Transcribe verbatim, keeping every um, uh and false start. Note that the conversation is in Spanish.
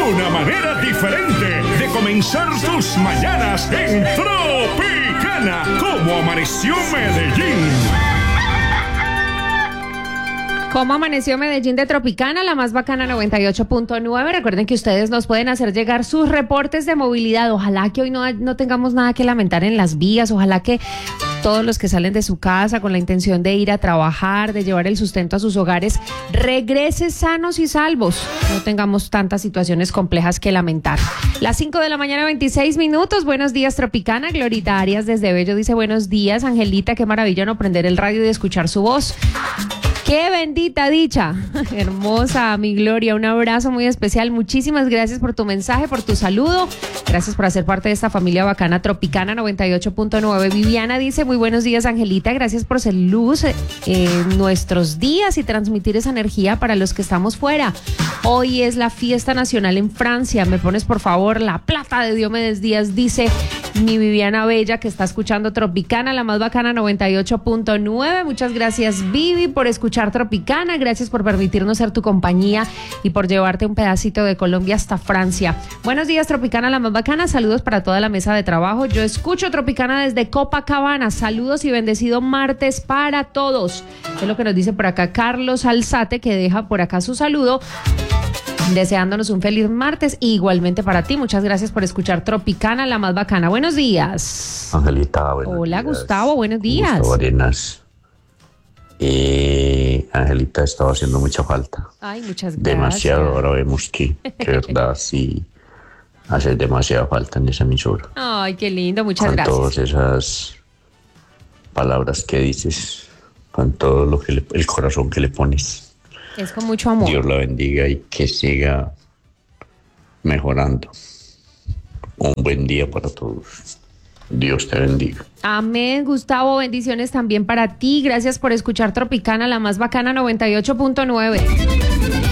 Una manera diferente de comenzar tus mañanas en Tropicana. ¿Cómo amaneció Medellín? ¿Cómo amaneció Medellín de Tropicana, la más bacana noventa y ocho punto nueve? Recuerden que ustedes nos pueden hacer llegar sus reportes de movilidad. Ojalá que hoy no, no tengamos nada que lamentar en las vías. Ojalá que todos los que salen de su casa con la intención de ir a trabajar, de llevar el sustento a sus hogares, regresen sanos y salvos. No tengamos tantas situaciones complejas que lamentar. Las cinco de la mañana, veintiséis minutos. Buenos días, Tropicana. Glorita Arias desde Bello dice buenos días. Angelita, qué maravilla no prender el radio y escuchar su voz. ¡Qué bendita dicha! Hermosa, mi Gloria, un abrazo muy especial. Muchísimas gracias por tu mensaje, por tu saludo. Gracias por hacer parte de esta familia bacana Tropicana noventa y ocho punto nueve. Viviana dice, muy buenos días, Angelita. Gracias por ser luz en eh, nuestros días y transmitir esa energía para los que estamos fuera. Hoy es la fiesta nacional en Francia. Me pones, por favor, la plata de Diomedes Díaz, dice mi Viviana Bella, que está escuchando Tropicana, la más bacana noventa y ocho punto nueve. Muchas gracias, Vivi, por escuchar Tropicana. Gracias por permitirnos ser tu compañía y por llevarte un pedacito de Colombia hasta Francia. Buenos días, Tropicana, la más bacana. Saludos para toda la mesa de trabajo. Yo escucho Tropicana desde Copacabana. Saludos y bendecido martes para todos. Es lo que nos dice por acá Carlos Alzate, que deja por acá su saludo, deseándonos un feliz martes. Y igualmente para ti, muchas gracias por escuchar Tropicana, la más bacana. Buenos días, Angelita. Buenos Hola, días. Gustavo, buenos días. Gustavo Arenas. Eh, Angelita, estaba haciendo mucha falta. Ay, muchas gracias. Demasiado. Ahora vemos que, que verdad, sí, hace demasiada falta en esa emisora. Ay, qué lindo, muchas con gracias. todas esas palabras que dices, con todo lo que le, el corazón que le pones. Es con mucho amor. Dios la bendiga y que siga mejorando. Un buen día para todos. Dios te bendiga. Amén, Gustavo, bendiciones también para ti. Gracias por escuchar Tropicana, la más bacana noventa y ocho punto nueve.